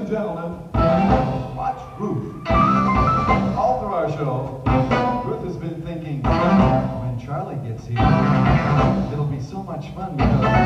gentlemen, watch Ruth. All through our show, Ruth has been thinking, when Charlie gets here, it'll be so much fun because